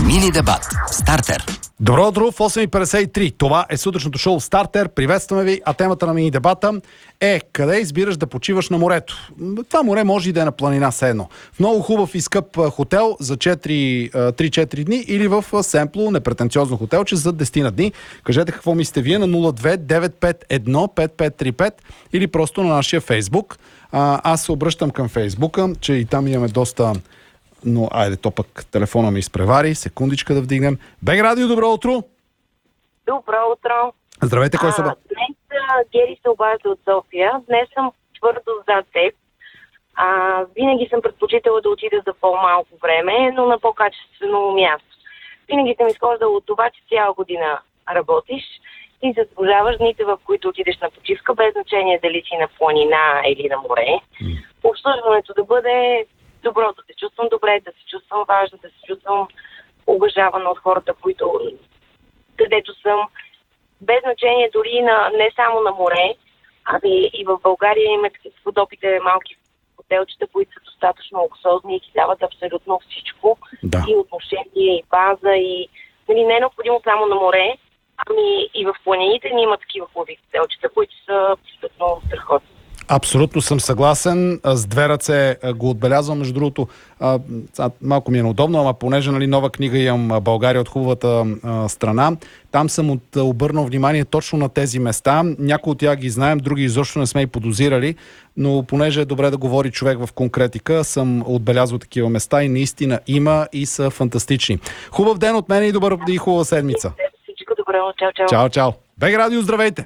Мини дебат. Стартер. Добро утро в 8.53. Това е сутрешното шоу Стартер. Приветстваме ви, а темата на мини дебата е къде избираш да почиваш на морето. Това море може и да е на планина седно. В много хубав и скъп хотел за 3-4 дни или в семпло, непретенциозно хотелче за 10 на дни. Кажете какво мислите вие на 02-951-5535 или просто на нашия Фейсбук. Аз се обръщам към Фейсбука, че и там имаме доста... Но айде, то пък телефона ми изпревари. Секундичка да вдигнем. БГ Радио, добро утро! Добро утро! Здравейте, кой са? Днес Гери се обажда от София. Днес съм твърдо за теб. Винаги съм предпочитала да отида за по-малко време, но на по-качествено място. Винаги съм изхождала от това, че цяла година работиш и заслужаваш дните, в които отидеш на почивка, без значение дали си на планина или на море. Обслужването да бъде добро, да се чувствам добре, да се чувствам важна, да се чувствам уважавана от хората, където съм. Без значение дори не само на море, ами и в България има подобите малки хотелчета, които са достатъчно луксозни и ти дават абсолютно всичко. Да. И отношение, и база, и не е необходимо само на море, ами и в планините ни има такива хубави хотелчета, които са абсолютно страхотни. Абсолютно съм съгласен. С две ръце го отбелязвам. Между другото, малко ми е неудобно, ама понеже нова книга имам България от хубавата страна, там съм обърнал внимание точно на тези места. Някои от тях ги знаем, други изобщо не сме и подозирали, но понеже е добре да говори човек в конкретика, съм отбелязвал такива места и наистина има и са фантастични. Хубав ден от мен и хубава седмица. Всичко добро. Чао, чао. Чао, чао. БГ Радио, здравейте!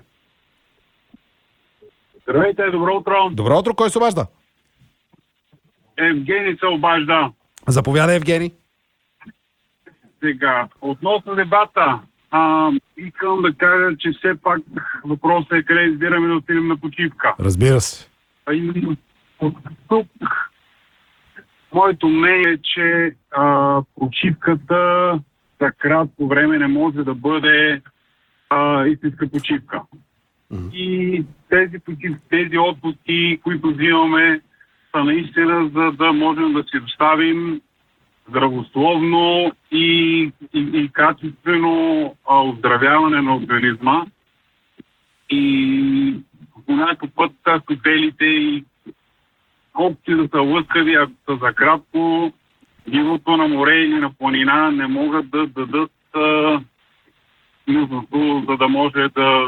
Здравейте, добро утро. Добро утро, кой се обажда? Евгений се обажда. Заповядай, Евгений. Сега, относно дебата, искам да кажа, че все пак въпросът е къде избираме да отидем на почивка. Разбира се. Тук моето мнение е, че почивката за кратко време не може да бъде истинска почивка. И тези отпуски, които взимаме, са наистина за да можем да си доставим здравословно и качествено оздравяване на организма. И по някакъв път хотелите и колкото да са лъскави, ако са за кратко, нивото на море или на планина не могат да дадат нужното, за да може да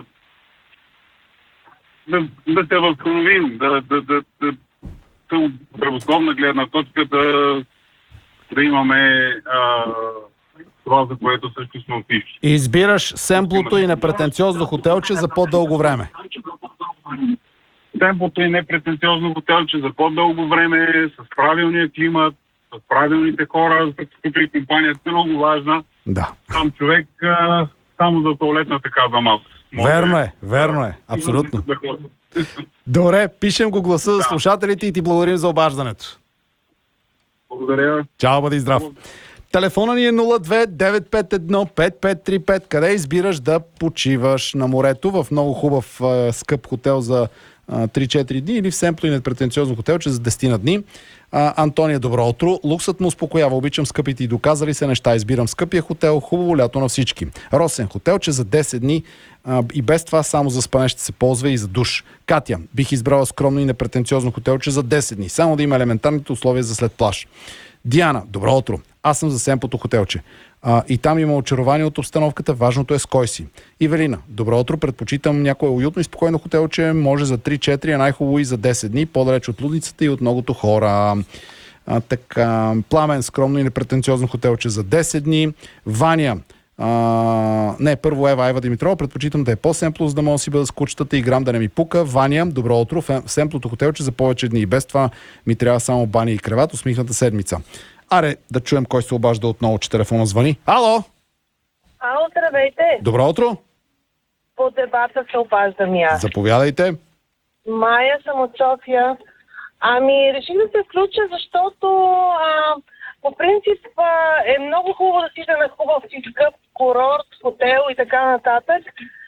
се възстановим, да от здравословна гледна точка да имаме това, за което също сме отишли. Избираш семплото и непретенциозно хотелче за по-дълго време. Семплото и непретенциозно хотелче за по-дълго време, с правилния климат, с правилните хора, при компанията е много важна. Да. Там човек само за туалетната казва маса. Верно е. Абсолютно. Добре, пишем го гласа за слушателите и ти благодарим за обаждането. Благодаря. Чао, бъди здрав. Телефона ни е 02-951-5535. Къде избираш да почиваш на морето? В много хубав скъп хотел за 3-4 дни или в семпло и непретенциозно хотелче за 10 на дни. Антония, добро утро. Луксът му успокоява. Обичам скъпите и доказали се неща. Избирам скъпия хотел. Хубаво лято на всички. Росен хотелче за 10 дни и без това само за спане ще се ползва и за душ. Катя, бих избрала скромно и непретенциозно хотелче за 10 дни. Само да има елементарните условия за след плаж. Диана, добро утро. Аз съм за семплото хотелче. И там има очарование от обстановката. Важното е с кой си. Ивелина, добро утро. Предпочитам някое уютно и спокойно хотелче. Може за 3-4, а най-хубаво и за 10 дни. По-далеч от лудницата и от многото хора. Пламен, скромно и непретенциозно хотелче за 10 дни. Ваня, първо Ева Димитрова. Предпочитам да е по-семпло, за да мога да си бъда с кучетата и грам да не ми пука. Ваня, добро утро. Семплото хотелче за повече дни. И без това ми трябва само бани и креват. Усмихната седмица. Аре, да чуем кой се обажда отново, че телефона звъни. Ало! Ало, здравейте! Добро утро! По дебата се обаждам я. Заповядайте. Майя съм от София. Реших да се включа, защото по принцип е много хубаво да си на хубав и скъп курорт, хотел и така нататък.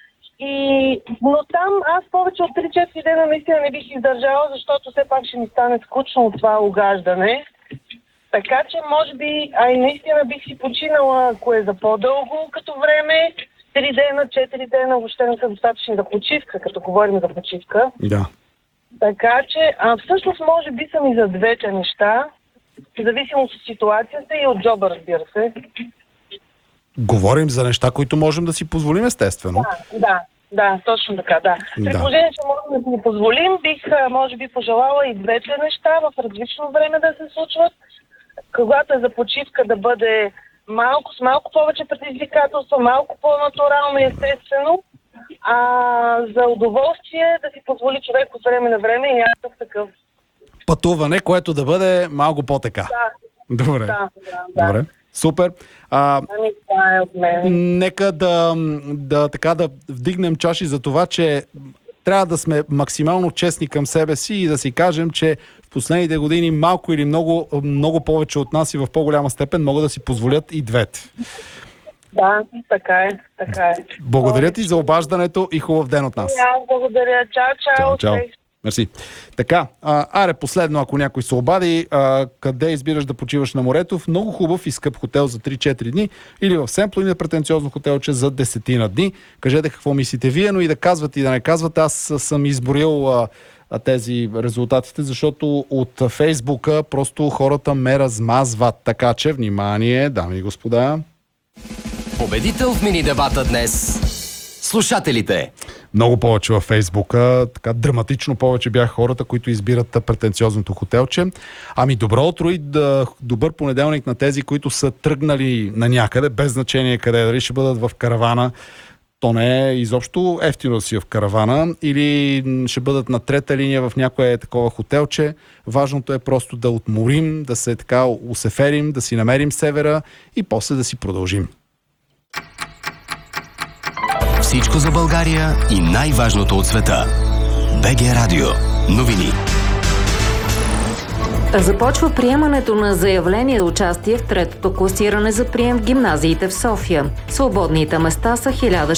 Но там аз повече от 3-4 дена наистина не бих издържала, защото все пак ще ми стане скучно от това угаждане. Така че, може би, наистина бих си починала, ако е за по-дълго като време. 3 дена, 4 дена, въобще не са достатъчни за почивка, като говорим за почивка. Да. Така че, всъщност, може би съм и за двете неща, в зависимост от ситуацията и от джоба, разбира се. Говорим за неща, които можем да си позволим, естествено. Да, точно така, да. При положение, че можем да си позволим, бих, може би, пожелала и двете неща в различно време да се случват. Когато е за почивка, да бъде с малко повече предизвикателства, малко по-натурално и естествено, за удоволствие да си позволи човек от време на време и някакъв такъв пътуване, което да бъде малко по-така. Да. Добре. Да. Добре. Супер. Това е от мен. Нека да вдигнем чаши за това, че трябва да сме максимално честни към себе си и да си кажем, че в последните години малко или много повече от нас и в по-голяма степен могат да си позволят и двете. Да, така е. Благодаря ти за обаждането и хубав ден от нас. Благодаря. Чао. Мерси. Така, аре, последно, ако някой се обади, къде избираш да почиваш на морето? В много хубав и скъп хотел за 3-4 дни или в семпло и на претенциозно хотелче за 10 дни. Кажете какво мислите вие, но и да казвате и да не казвате. Аз съм изброил тези резултатите, защото от Фейсбука просто хората ме размазват. Така че, внимание, дами и господа. Победител в мини дебата днес. Слушателите. Много повече във Фейсбука, така драматично повече бяха хората, които избират претенциозното хотелче. Добро утро и добър понеделник на тези, които са тръгнали на някъде, без значение къде, дали ще бъдат в каравана. То не е изобщо ефтино да си в каравана или ще бъдат на трета линия в някое такова хотелче. Важното е просто да отморим, да се така усеферим, да си намерим севера и после да си продължим. Всичко за България и най-важното от света. БГ Радио. Новини. Започва приемането на заявление за участие в третото класиране за прием в гимназиите в София. Свободните места са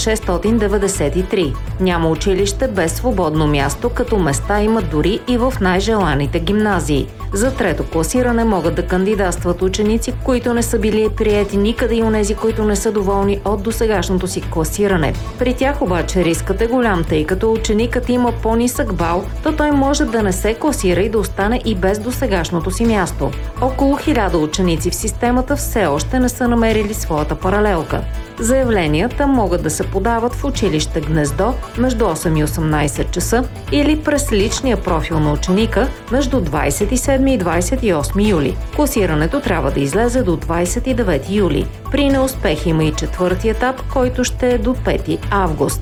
1693. Няма училище без свободно място, като места има дори и в най-желаните гимназии. За трето класиране могат да кандидатстват ученици, които не са били приети никъде и онези, които не са доволни от досегашното си класиране. При тях обаче рискът е голям, тъй като ученикът има по-нисък бал, то той може да не се класира и да остане и без досегашното си място. Около 1000 ученици в системата все още не са намерили своята паралелка. Заявленията могат да се подават в училище Гнездо между 8 и 18 часа или през личния профил на ученика между 27 и 28 юли. Класирането трябва да излезе до 29 юли. При неуспех има и четвърти етап, който ще е до 5 август.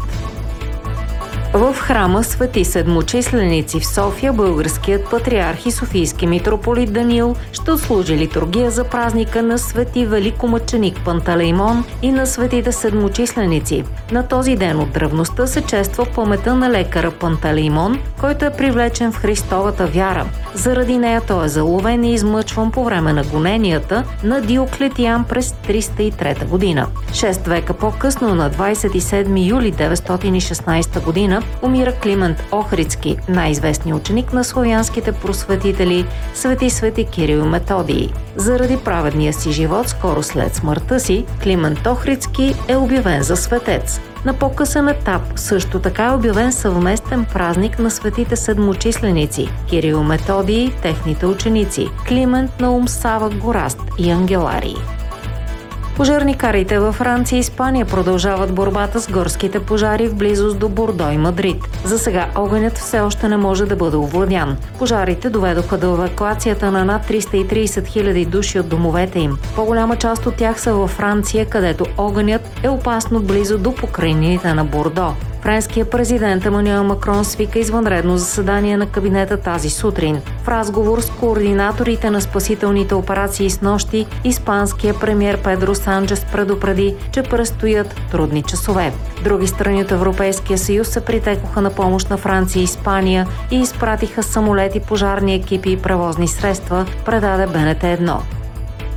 В храма Свети Седмочисленици в София българският патриарх и софийски митрополит Даниил ще отслужи литургия за празника на Свети Великомъченик Пантелеймон и на Светите Седмочисленици. На този ден от древността се чества паметта на лекара Пантелеймон, който е привлечен в Христовата вяра. Заради нея той е заловен и измъчван по време на гоненията на Диоклетиан през 303 година. 6 века по-късно, на 27 юли 916 година, умира Климент Охридски, най-известният ученик на славянските просветители Свети Кирил и Методий. Заради праведния си живот, скоро след смъртта си, Климент Охридски е обявен за светец. На по-късен етап също така е обявен съвместен празник на светите седмочисленици Кирил и Методий, техните ученици Климент, Наум, Сава, Гораст и Ангеларий. Пожарникарите във Франция и Испания продължават борбата с горските пожари в близост до Бордо и Мадрид. За сега огънят все още не може да бъде овладян. Пожарите доведоха до евакуацията на над 330 000 души от домовете им. По-голяма част от тях са във Франция, където огънят е опасно близо до покрайнините на Бордо. Френският президент Емануел Макрон свика извънредно заседание на кабинета тази сутрин. В разговор с координаторите на спасителните операции снощи, испанският премиер Педро Санчес предупреди, че предстоят трудни часове. Други страни от Европейския съюз се притекоха на помощ на Франция и Испания и изпратиха самолети, пожарни екипи и превозни средства, предаде БНТ 1.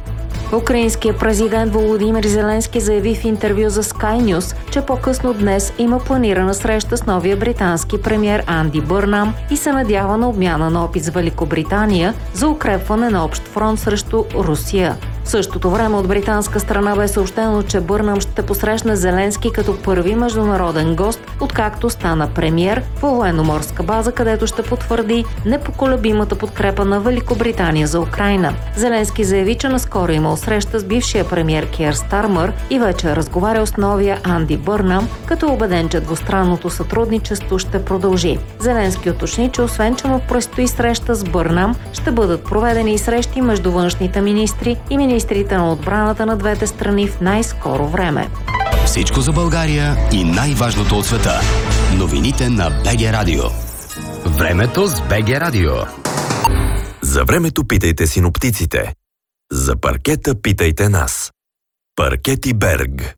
Украинският президент Володимир Зеленски заяви в интервю за Sky News, че по-късно днес има планирана среща с новия британски премиер Анди Бърнам и се надява на обмяна на опит с Великобритания за укрепване на общ фронт срещу Русия. В същото време от британска страна бе съобщено, че Бърнам ще посрещне Зеленски като първи международен гост, откакто стана премиер по военноморска база, където ще потвърди непоколебимата подкрепа на Великобритания за Украйна. Зеленски заяви, че наскоро имал среща с бившия премиер Киер Стармър и вече е разговарял с новия Анди Бърнам, като е убеден, че двустранното сътрудничество ще продължи. Зеленски уточни, че освен че му предстои среща с Бърнам, ще бъдат проведени и срещи между външните министри и министрите на отбраната на двете страни в най-скоро време. Всичко за България и най-важното от света. Новините на БГ Радио. Времето с БГ Радио. За времето питайте синоптиците. За паркета питайте нас. Паркети Берг.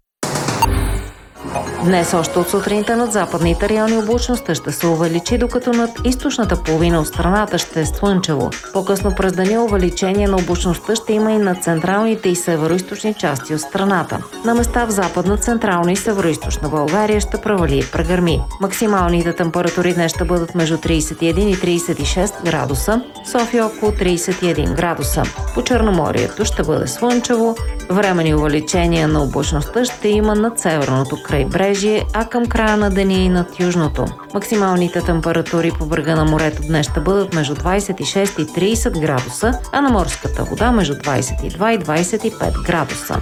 Днес още от сутринта над западните райони облачността ще се увеличи, докато над източната половина от страната ще е слънчево. По-късно през деня увеличение на облачността ще има и на централните и североизточни части от страната. На места в западна, централна и североизточна България ще превали и прегърми. Максималните температури днес ще бъдат между 31 и 36 градуса, София около 31 градуса. По Черноморието ще бъде слънчево, временни увеличения на облачността ще има над северното крайбрежие, а към края на деня и над южното. Максималните температури по брега на морето днес ще бъдат между 26 и 30 градуса, а на морската вода между 22 и 25 градуса.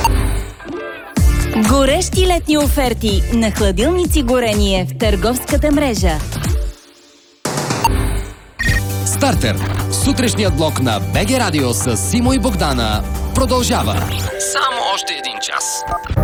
Горещи летни оферти на хладилници горение в търговската мрежа. Стартер. Сутрешният блок на БГ Радио с Симо и Богдана продължава. Само още един час.